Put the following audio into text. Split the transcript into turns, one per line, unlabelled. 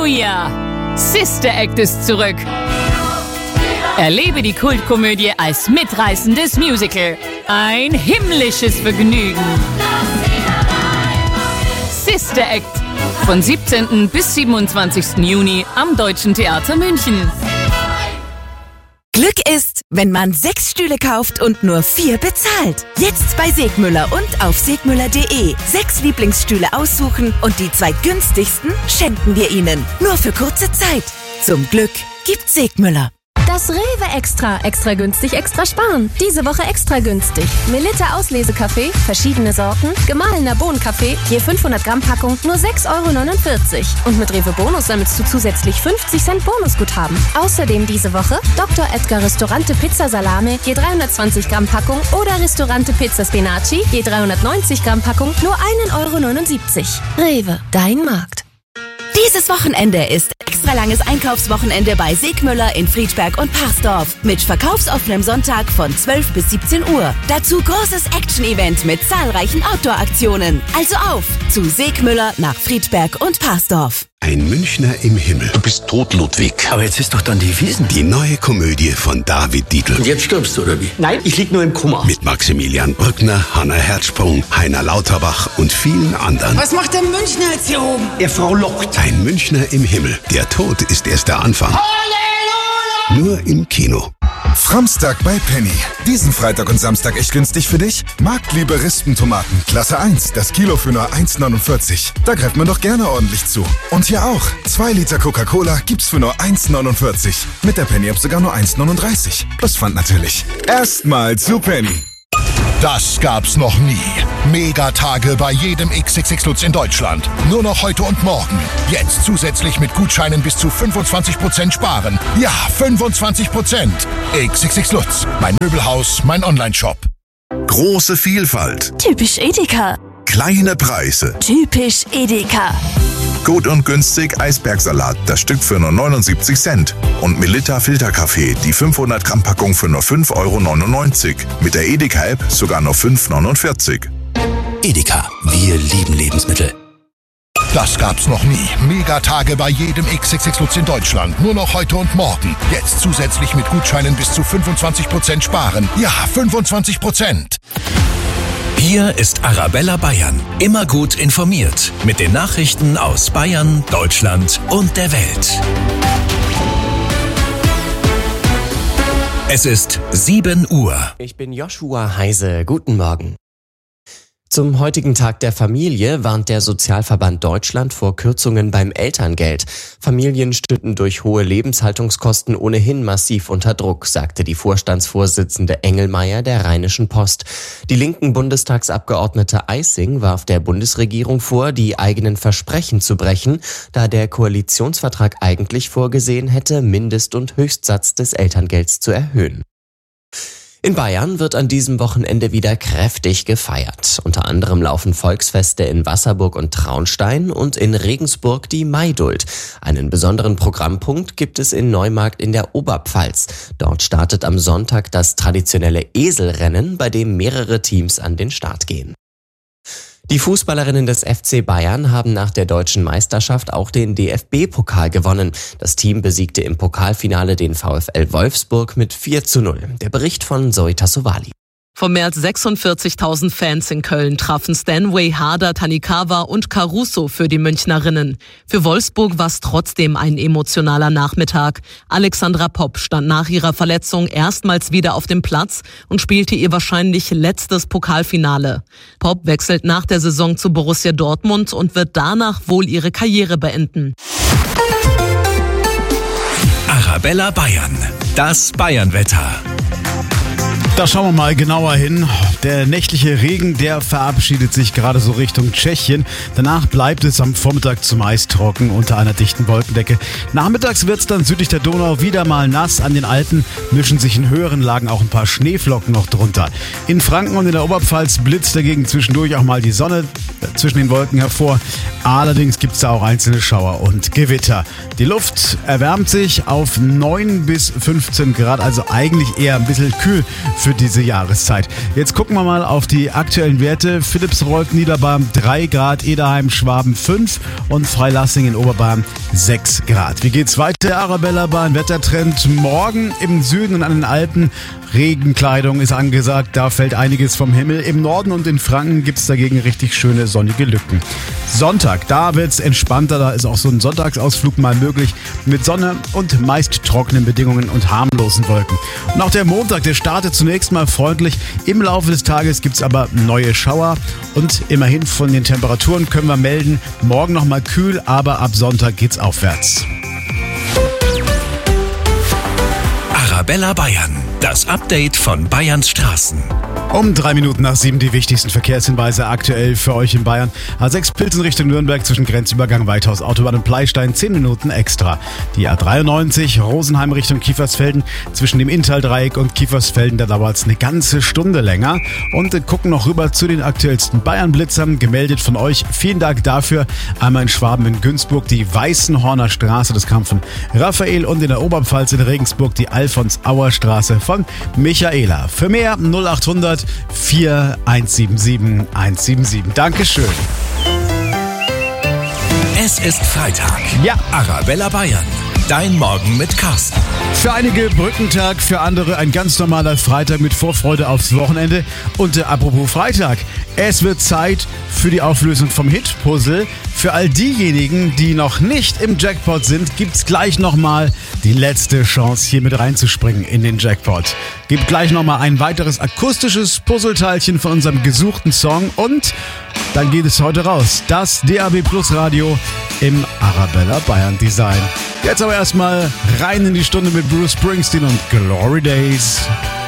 Halleluja! Sister Act ist zurück. Erlebe die Kultkomödie als mitreißendes Musical. Ein himmlisches Vergnügen. Sister Act. Von 17. bis 27. Juni am Deutschen Theater München.
Glück ist, wenn man 6 Stühle kauft und nur 4 bezahlt. Jetzt bei Segmüller und auf segmüller.de. 6 Lieblingsstühle aussuchen und die 2 günstigsten schenken wir Ihnen. Nur für kurze Zeit. Zum Glück gibt Segmüller.
Das Rewe Extra. Extra günstig, extra sparen. Diese Woche extra günstig. Melitta Auslesekaffee, verschiedene Sorten, gemahlener Bohnenkaffee, je 500 Gramm Packung, nur 6,49 €. Und mit Rewe Bonus sammelst du zusätzlich 50 Cent Bonusguthaben. Außerdem diese Woche Dr. Edgar Restaurante Pizza Salame, je 320 Gramm Packung oder Restaurante Pizza Spinaci, je 390 Gramm Packung, nur 1,79 €. Rewe, dein Markt.
Dieses Wochenende ist extra langes Einkaufswochenende bei Segmüller in Friedberg und Parsdorf mit verkaufsoffenem Sonntag von 12 bis 17 Uhr. Dazu großes Action-Event mit zahlreichen Outdoor-Aktionen. Also auf zu Segmüller nach Friedberg und Parsdorf.
Ein Münchner im Himmel.
Du bist tot, Ludwig.
Aber jetzt ist doch dann die Wiesn. Die neue Komödie von David Dietl.
Und jetzt stirbst du, oder wie?
Nein, ich lieg nur im Koma.
Mit Maximilian Brückner, Hanna Herzsprung, Heiner Lauterbach und vielen anderen.
Was macht der Münchner jetzt hier oben? Der Frau lockt.
Ein Münchner im Himmel. Der Tod ist erst der Anfang. Halleluja! Nur im Kino.
Framstag bei Penny. Diesen Freitag und Samstag echt günstig für dich? Marktliebe Rispentomaten, Klasse 1, das Kilo für nur 1,49. Da greift man doch gerne ordentlich zu. Und hier auch. 2 Liter Coca-Cola gibt's für nur 1,49. Mit der Penny-App sogar nur 1,39. Plus Pfand natürlich. Erstmal zu Penny.
Das gab's noch nie. Megatage bei jedem XXX Lutz in Deutschland. Nur noch heute und morgen. Jetzt zusätzlich mit Gutscheinen bis zu 25% sparen. Ja, 25%. XXX Lutz. Mein Möbelhaus, mein Onlineshop.
Große Vielfalt.
Typisch Edeka.
Kleine Preise.
Typisch Edeka.
Gut und günstig Eisbergsalat, das Stück für nur 79 Cent. Und Melitta Filterkaffee, die 500 Gramm Packung für nur 5,99 €. Mit der Edeka-App sogar nur 5,49 €.
Edeka, wir lieben Lebensmittel.
Das gab's noch nie. Megatage bei jedem XXX Lutz in Deutschland. Nur noch heute und morgen. Jetzt zusätzlich mit Gutscheinen bis zu 25% sparen. Ja, 25%.
Hier ist Arabella Bayern. Immer gut informiert. Mit den Nachrichten aus Bayern, Deutschland und der Welt. Es ist 7 Uhr.
Ich bin Joshua Heise. Guten Morgen. Zum heutigen Tag der Familie warnt der Sozialverband Deutschland vor Kürzungen beim Elterngeld. Familien stünden durch hohe Lebenshaltungskosten ohnehin massiv unter Druck, sagte die Vorstandsvorsitzende Engelmeier der Rheinischen Post. Die linken Bundestagsabgeordnete Eissing warf der Bundesregierung vor, die eigenen Versprechen zu brechen, da der Koalitionsvertrag eigentlich vorgesehen hätte, Mindest- und Höchstsatz des Elterngelds zu erhöhen. In Bayern wird an diesem Wochenende wieder kräftig gefeiert. Unter anderem laufen Volksfeste in Wasserburg und Traunstein und in Regensburg die Maidult. Einen besonderen Programmpunkt gibt es in Neumarkt in der Oberpfalz. Dort startet am Sonntag das traditionelle Eselrennen, bei dem mehrere Teams an den Start gehen. Die Fußballerinnen des FC Bayern haben nach der deutschen Meisterschaft auch den DFB-Pokal gewonnen. Das Team besiegte im Pokalfinale den VfL Wolfsburg mit 4:0. Der Bericht von Zoe Tassovali.
Von mehr als 46.000 Fans in Köln trafen Stanway, Harder, Tanikawa und Caruso für die Münchnerinnen. Für Wolfsburg war es trotzdem ein emotionaler Nachmittag. Alexandra Popp stand nach ihrer Verletzung erstmals wieder auf dem Platz und spielte ihr wahrscheinlich letztes Pokalfinale. Popp wechselt nach der Saison zu Borussia Dortmund und wird danach wohl ihre Karriere beenden.
Arabella Bayern. Das Bayernwetter.
Da schauen wir mal genauer hin. Der nächtliche Regen, der verabschiedet sich gerade so Richtung Tschechien. Danach bleibt es am Vormittag zumeist trocken unter einer dichten Wolkendecke. Nachmittags wird es dann südlich der Donau wieder mal nass. An den Alpen mischen sich in höheren Lagen auch ein paar Schneeflocken noch drunter. In Franken und in der Oberpfalz blitzt dagegen zwischendurch auch mal die Sonne zwischen den Wolken hervor. Allerdings gibt es da auch einzelne Schauer und Gewitter. Die Luft erwärmt sich auf 9 bis 15 Grad, also eigentlich eher ein bisschen kühl für diese Jahreszeit. Jetzt gucken wir mal auf die aktuellen Werte. Philippsroth, Niederbayern 3 Grad, Ederheim, Schwaben 5 und Freilassing in Oberbayern 6 Grad. Wie geht's weiter? Arabella Bahn, Wettertrend morgen im Süden und an den Alpen. Regenkleidung ist angesagt, da fällt einiges vom Himmel. Im Norden und in Franken gibt's dagegen richtig schöne sonnige Lücken. Sonntag, da wird's entspannter, da ist auch so ein Sonntagsausflug mal möglich mit Sonne und meist trockenen Bedingungen und harmlosen Wolken. Und auch der Montag, der startet zunächst mal freundlich. Im Laufe des Tages gibt's aber neue Schauer und immerhin von den Temperaturen können wir melden, morgen nochmal kühl, aber ab Sonntag geht's aufwärts.
Arabella Bayern, das Update von Bayerns Straßen.
Um 3 Minuten nach 7 die wichtigsten Verkehrshinweise aktuell für euch in Bayern. A6 Pilsen Richtung Nürnberg zwischen Grenzübergang Weithaus Autobahn und Pleistein 10 Minuten extra. Die A93 Rosenheim Richtung Kiefersfelden zwischen dem Inntal-Dreieck und Kiefersfelden, da dauert es eine ganze Stunde länger. Und gucken noch rüber zu den aktuellsten Bayern-Blitzern, gemeldet von euch. Vielen Dank dafür. Einmal in Schwaben in Günzburg die Weißenhorner Straße, das kam von Raphael, und in der Oberpfalz in Regensburg die Alfons-Auer Straße von Michaela. Für mehr 0800 4177 177. Dankeschön.
Es ist Freitag.
Ja.
Arabella Bayern. Dein Morgen mit Carsten.
Für einige Brückentag, für andere ein ganz normaler Freitag mit Vorfreude aufs Wochenende. Und apropos Freitag, es wird Zeit für die Auflösung vom Hit-Puzzle. Für all diejenigen, die noch nicht im Jackpot sind, gibt's gleich nochmal die letzte Chance, hier mit reinzuspringen in den Jackpot. Gibt gleich nochmal ein weiteres akustisches Puzzleteilchen von unserem gesuchten Song und dann geht es heute raus. Das DAB Plus Radio im Arabella Bayern Design. Jetzt aber erstmal rein in die Stunde mit Bruce Springsteen und Glory Days.